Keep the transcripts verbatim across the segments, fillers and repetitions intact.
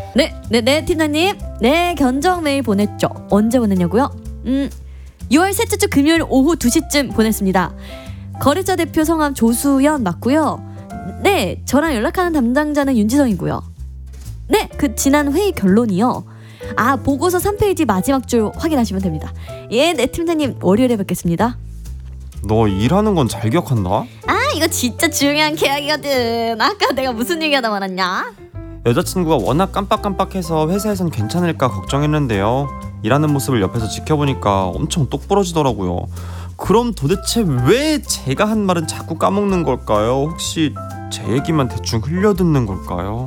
네, 네, 네, 팀장님. 네, 견적 메일 보냈죠. 언제 보냈냐고요? 음, 유월 셋째 주 금요일 오후 두 시쯤 보냈습니다. 거래처 대표 성함 조수연 맞고요. 네, 저랑 연락하는 담당자는 윤지성이고요. 네, 그 지난 회의 결론이요. 아, 보고서 삼 페이지 마지막 줄 확인하시면 됩니다. 예, 네, 팀장님. 월요일에 뵙겠습니다. 너 일하는 건 잘 기억한다? 아, 이거 진짜 중요한 계약이거든. 아까 내가 무슨 얘기하다 말았냐? 여자친구가 워낙 깜빡깜빡해서 회사에선 괜찮을까 걱정했는데요. 일하는 모습을 옆에서 지켜보니까 엄청 똑부러지더라고요. 그럼 도대체 왜 제가 한 말은 자꾸 까먹는 걸까요? 혹시 제 얘기만 대충 흘려듣는 걸까요?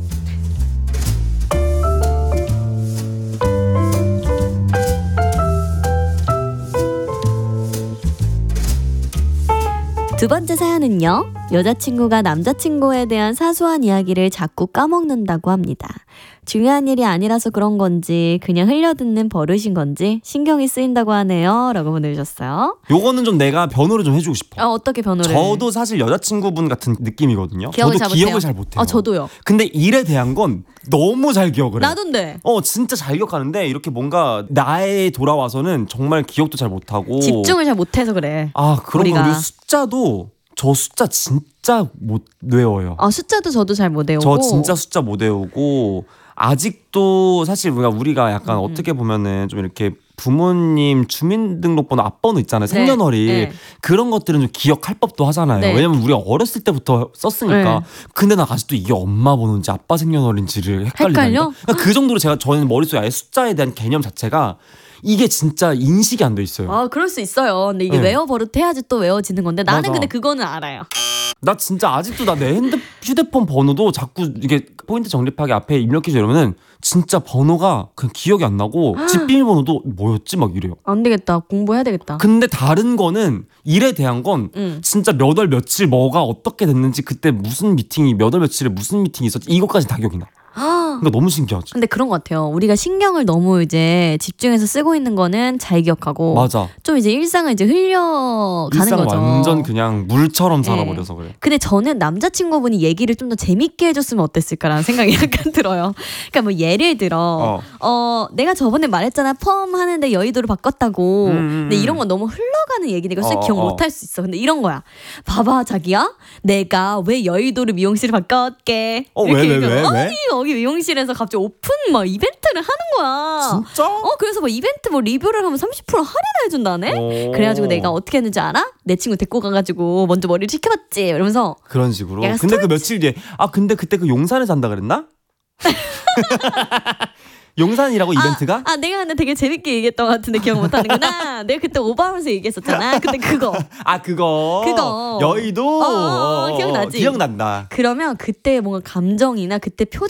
두 번째 사연은요. 여자친구가 남자친구에 대한 사소한 이야기를 자꾸 까먹는다고 합니다. 중요한 일이 아니라서 그런 건지 그냥 흘려듣는 버릇인 건지 신경이 쓰인다고 하네요. 라고 보내주셨어요. 요거는 좀 내가 변호를 좀 해주고 싶어. 어, 어떻게 변호를? 저도 사실 여자친구분 같은 느낌이거든요. 기억을 저도 잘 기억을 못해요. 잘 못해요. 아, 저도요. 근데 일에 대한 건 너무 잘 기억을 해. 나도인데. 어, 진짜 잘 기억하는데 이렇게 뭔가 나에 돌아와서는 정말 기억도 잘 못하고 집중을 잘 못해서 그래. 아, 그런 우리가. 거. 그리고 숫자도 저 숫자 진짜 못 외워요. 아, 숫자도 저도 잘 못 외우고. 저 진짜 숫자 못 외우고 아직도 사실 우리가 우리가 약간 음. 어떻게 보면은 좀 이렇게 부모님 주민등록번호 앞번호 있잖아요. 생년월일. 네. 그런 것들은 좀 기억할 법도 하잖아요. 네. 왜냐면 우리가 어렸을 때부터 썼으니까. 네. 근데 나 아직도 이게 엄마 번호인지 아빠 생년월일인지를 헷갈리니까. 헷갈려? 그러니까 그 정도로 제가 저는 머릿속에 아예 숫자에 대한 개념 자체가 이게 진짜 인식이 안 돼 있어요. 아, 그럴 수 있어요. 근데 이게 네. 외워 버릇해야지 또 외워지는 건데 나는 맞아. 근데 그거는 알아요. 나 진짜 아직도 나 내 핸드 휴대폰 번호도 자꾸 이게 포인트 적립하기 앞에 입력해줘 이러면은 진짜 번호가 그냥 기억이 안 나고 집 비밀번호도 뭐였지 막 이래요. 안 되겠다. 공부해야 되겠다. 근데 다른 거는 일에 대한 건 응. 진짜 몇 월 며칠 뭐가 어떻게 됐는지 그때 무슨 미팅이 몇 월 며칠에 무슨 미팅이 있었지 이것까지 다 기억이 나. 그러니까 너무 신기하지. 근데 그런 것 같아요. 우리가 신경을 너무 이제 집중해서 쓰고 있는 거는 잘 기억하고 맞아. 좀 이제 일상을 이제 흘려가는 일상 거죠. 완전 그냥 물처럼 네. 살아버려서 그래. 근데 저는 남자친구분이 얘기를 좀 더 재밌게 해줬으면 어땠을까라는 생각이 약간 들어요. 그러니까 뭐 예를 들어 어. 어 내가 저번에 말했잖아 펌 하는데 여의도를 바꿨다고. 음, 근데 이런 건 너무 흘러가는 얘기니까 술 어, 기억 어. 못할 수 있어. 근데 이런 거야. 봐봐 자기야, 내가 왜 여의도를 미용실을 바꿨게. 어, 이렇게 왜, 왜, 얘기하고, 왜, 왜? 아니 여기 미용실에서 갑자기 오픈 막 이벤트를 하는 거야. 진짜? 어 그래서 뭐 이벤트 뭐 리뷰를 하면 삼십 퍼센트 할인을 해준다네. 오. 그래가지고 내가 어떻게 했는지 알아? 내 친구 데리고 가가지고 먼저 머리를 식혀봤지. 이러면서 그런 식으로. 약간 근데 그 며칠 뒤에 아 근데 그때 그 용산에 산다 그랬나? 용산이라고 이벤트가? 아, 아 내가 근데 되게 재밌게 얘기했던 것 같은데 기억 못하는구나. 내가 그때 오버하면서 얘기했었잖아. 그때 그거. 아 그거. 그거. 여의도. 어, 어, 어, 기억나지? 기억난다. 그러면 그때 뭔가 감정이나 그때 표정